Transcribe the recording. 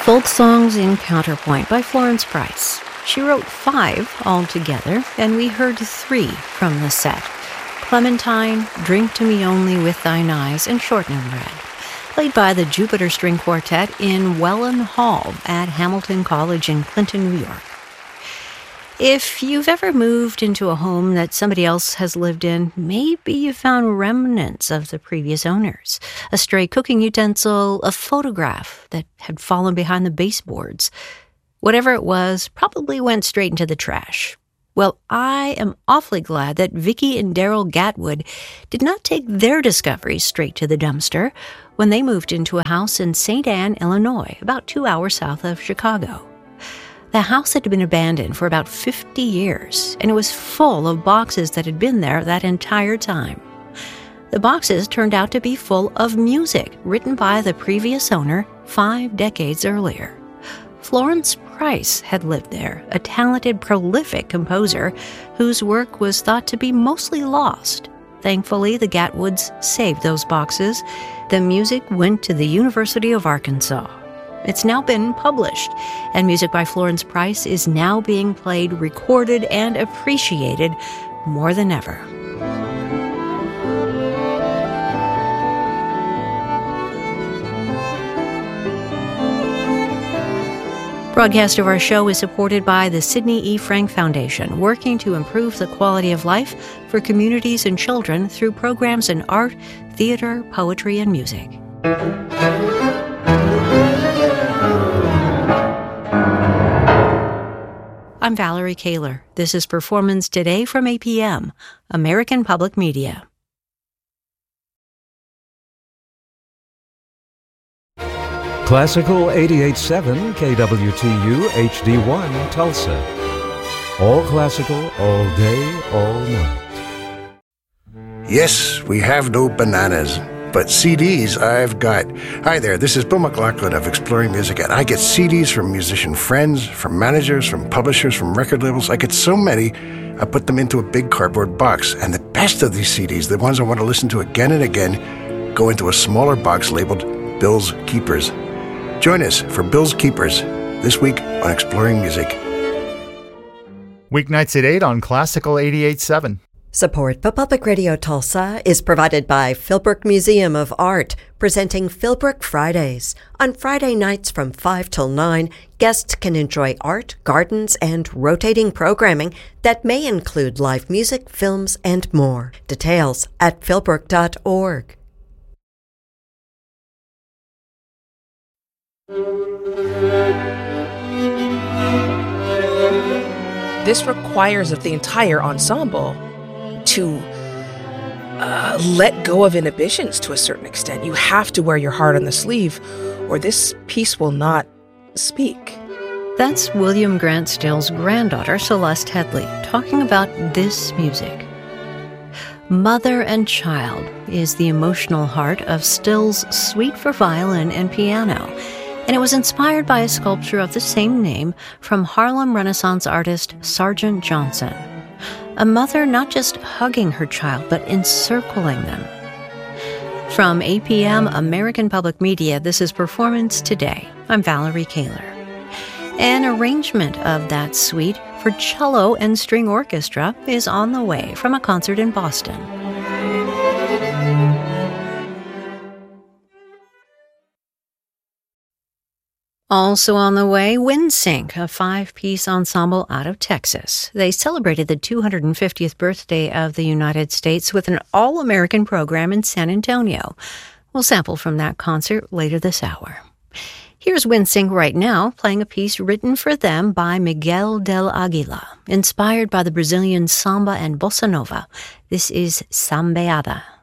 Both songs in Counterpoint by Florence Price. She wrote 5 altogether, and we heard 3 from the set. Clementine, Drink to Me Only with Thine Eyes, and Shortland Red, played by the Jupiter String Quartet in Welland Hall at Hamilton College in Clinton, New York. If you've ever moved into a home that somebody else has lived in, maybe you found remnants of the previous owners. A stray cooking utensil, a photograph that had fallen behind the baseboards. Whatever it was probably went straight into the trash. Well, I am awfully glad that Vicki and Daryl Gatwood did not take their discoveries straight to the dumpster when they moved into a house in St. Anne, Illinois, about 2 hours south of Chicago. The house had been abandoned for about 50 years, and it was full of boxes that had been there that entire time. The boxes turned out to be full of music written by the previous owner 5 decades earlier. Florence Price had lived there, a talented, prolific composer whose work was thought to be mostly lost. Thankfully, the Gatwoods saved those boxes. The music went to the University of Arkansas. It's now been published, and music by Florence Price is now being played, recorded, and appreciated more than ever. Broadcast of our show is supported by the Sidney E. Frank Foundation, working to improve the quality of life for communities and children through programs in art, theater, poetry, and music. I'm Valerie Kaler. This is Performance Today from APM, American Public Media. Classical 88.7 KWTU HD1 Tulsa. All classical, all day, all night. Yes, we have no bananas, but CDs I've got. Hi there, this is Bill McLaughlin of Exploring Music, and I get CDs from musician friends, from managers, from publishers, from record labels. I get so many, I put them into a big cardboard box. And the best of these CDs, the ones I want to listen to again and again, go into a smaller box labeled Bill's Keepers. Join us for Bill's Keepers this week on Exploring Music. Weeknights at 8 on Classical 88.7. Support for Public Radio Tulsa is provided by Philbrook Museum of Art, presenting Philbrook Fridays. On Friday nights from 5 till 9, guests can enjoy art, gardens, and rotating programming that may include live music, films, and more. Details at philbrook.org. This requires of the entire ensemble to let go of inhibitions to a certain extent. You have to wear your heart on the sleeve, or this piece will not speak. That's William Grant Still's granddaughter, Celeste Headley, talking about this music. Mother and Child is the emotional heart of Still's Suite for Violin and Piano, and it was inspired by a sculpture of the same name from Harlem Renaissance artist Sargent Johnson. A mother not just hugging her child, but encircling them. From APM American Public Media, this is Performance Today. I'm Valerie Kaler. An arrangement of that suite for cello and string orchestra is on the way from a concert in Boston. Also on the way, WindSync, a 5-piece ensemble out of Texas. They celebrated the 250th birthday of the United States with an all-American program in San Antonio. We'll sample from that concert later this hour. Here's WindSync right now, playing a piece written for them by Miguel del Aguila, inspired by the Brazilian samba and bossa nova. This is Sambeada.